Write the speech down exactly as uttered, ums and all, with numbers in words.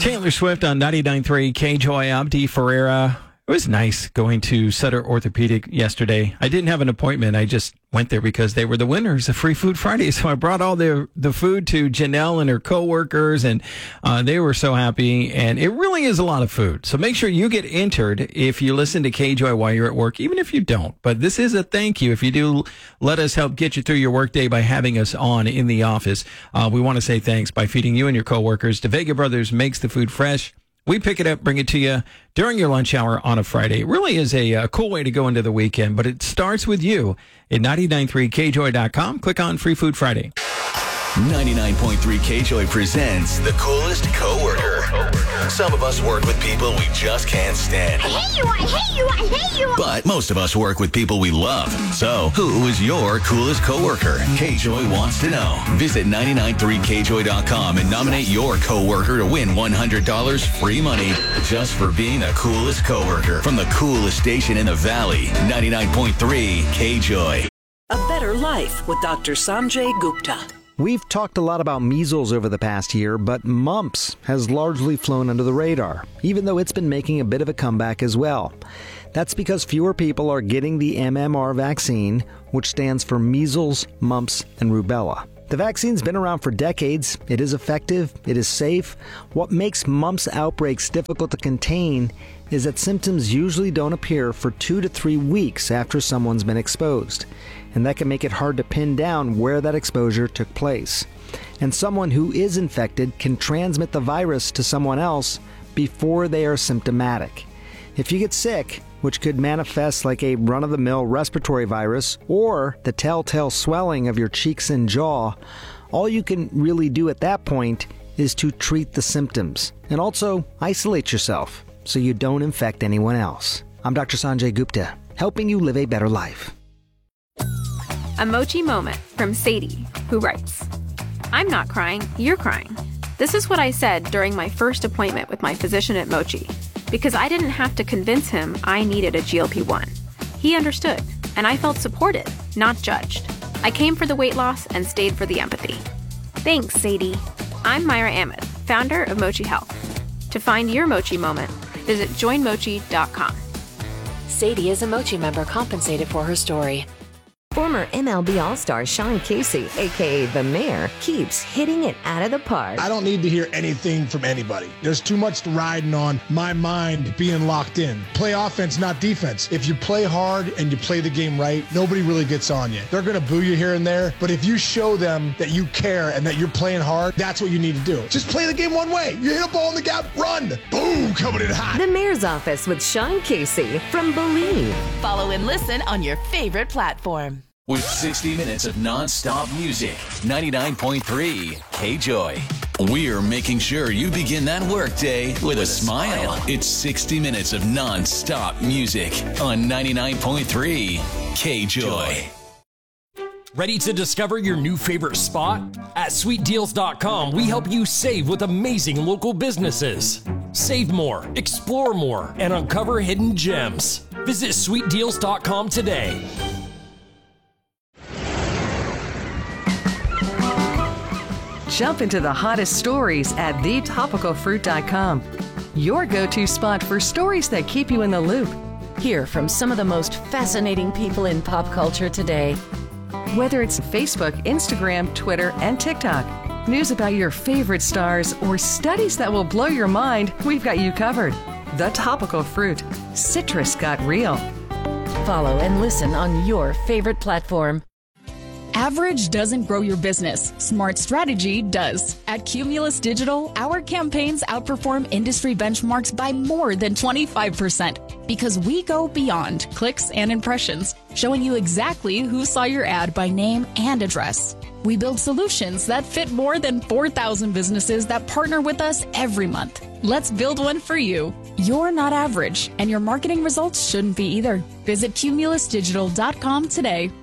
Taylor Swift on ninety-nine point three K J O Y. Abdi Ferreira. It was nice going to Sutter Orthopedic yesterday. I didn't have an appointment. I just went there because they were the winners of Free Food Friday. So I brought all the the food to Janelle and her coworkers, and uh, they were so happy. And it really is a lot of food. So make sure you get entered if you listen to K J O Y while you're at work, even if you don't. But this is a thank you. If you do, let us help get you through your workday by having us on in the office. Uh, we want to say thanks by feeding you and your coworkers. DeVega Brothers makes the food fresh. We pick it up, bring it to you during your lunch hour on a Friday. It really is a, a cool way to go into the weekend, but it starts with you at ninety-nine point three K J O Y dot com. Click on Free Food Friday. ninety-nine point three K J O Y presents the coolest coworker. Some of us work with people we just can't stand. I hate you, I hate you, I hate you. But most of us work with people we love. So, who is your coolest coworker? K J O Y wants to know. Visit ninety-nine point three K J O Y dot com and nominate your coworker to win one hundred dollars free money just for being the coolest coworker. From the coolest station in the Valley, ninety-nine point three K J O Y. A Better Life with Doctor Sanjay Gupta. We've talked a lot about measles over the past year, but mumps has largely flown under the radar, even though it's been making a bit of a comeback as well. That's because fewer people are getting the M M R vaccine, which stands for measles, mumps, and rubella. The vaccine's been around for decades. It is effective. It is safe. What makes mumps outbreaks difficult to contain is that symptoms usually don't appear for two to three weeks after someone's been exposed. And that can make it hard to pin down where that exposure took place. And someone who is infected can transmit the virus to someone else before they are symptomatic. If you get sick, which could manifest like a run-of-the-mill respiratory virus or the telltale swelling of your cheeks and jaw, all you can really do at that point is to treat the symptoms and also isolate yourself so you don't infect anyone else. I'm Doctor Sanjay Gupta, helping you live a better life. A Mochi moment from Sadie, who writes, I'm not crying, you're crying. This is what I said during my first appointment with my physician at Mochi, because I didn't have to convince him I needed a G L P one. He understood, and I felt supported, not judged. I came for the weight loss and stayed for the empathy. Thanks, Sadie. I'm Myra Ahmed, founder of Mochi Health. To find your Mochi moment, visit join mochi dot com. Sadie is a Mochi member compensated for her story. Former M L B All-Star Sean Casey, a k a. The Mayor, keeps hitting it out of the park. I don't need to hear anything from anybody. There's too much riding on my mind being locked in. Play offense, not defense. If you play hard and you play the game right, nobody really gets on you. They're going to boo you here and there, but if you show them that you care and that you're playing hard, that's what you need to do. Just play the game one way. You hit a ball in the gap, run. Boom, coming in hot. The Mayor's Office with Sean Casey from Believe. Follow and listen on your favorite platform. With sixty minutes of non-stop music, ninety-nine point three K J O Y. We're making sure you begin that workday with a smile. It's sixty minutes of non-stop music on ninety-nine point three K J O Y. Ready to discover your new favorite spot? At sweet deals dot com, we help you save with amazing local businesses. Save more, explore more, and uncover hidden gems. Visit sweet deals dot com today. Jump into the hottest stories at the topical fruit dot com. Your go-to spot for stories that keep you in the loop. Hear from some of the most fascinating people in pop culture today. Whether it's Facebook, Instagram, Twitter, and TikTok, news about your favorite stars, or studies that will blow your mind, we've got you covered. The Topical Fruit. Citrus got real. Follow and listen on your favorite platform. Average doesn't grow your business. Smart strategy does. At Cumulus Digital, our campaigns outperform industry benchmarks by more than twenty-five percent because we go beyond clicks and impressions, showing you exactly who saw your ad by name and address. We build solutions that fit more than four thousand businesses that partner with us every month. Let's build one for you. You're not average, and your marketing results shouldn't be either. Visit Cumulus Digital dot com today.